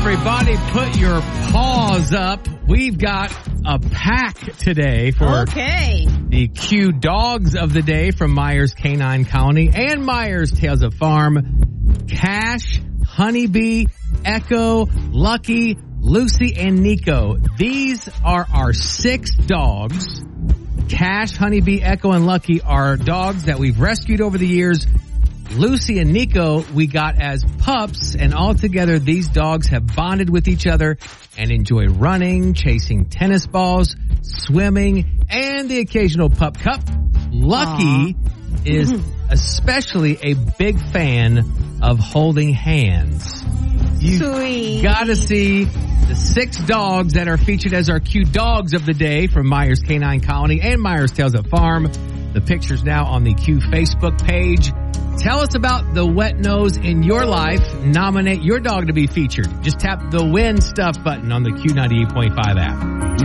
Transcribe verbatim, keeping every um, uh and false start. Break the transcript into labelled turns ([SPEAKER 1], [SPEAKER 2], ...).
[SPEAKER 1] Everybody put your paws up. We've got a pack today for
[SPEAKER 2] okay.
[SPEAKER 1] the Q Dogs of the Day from Myers Canine Colony and Myers Tales of Farm. Cash, Honeybee, Echo, Lucky, Lucy, and Nico. These are our six dogs. Cash, Honeybee, Echo, and Lucky are dogs that we've rescued over the years. Lucy and Nico we got as pups, and altogether these dogs have bonded with each other and enjoy running, chasing tennis balls, swimming, and the occasional pup cup. Lucky Aww. Is especially a big fan of holding hands. You
[SPEAKER 2] Sweet.
[SPEAKER 1] Gotta see the six dogs that are featured as our Q Dogs of the Day from Myers Canine Colony and Myers Tales of Farm. The picture's now on the Q Facebook page. Tell us about the wet nose in your life. Nominate your dog to be featured. Just tap the Win Stuff button on the Q ninety-eight point five app.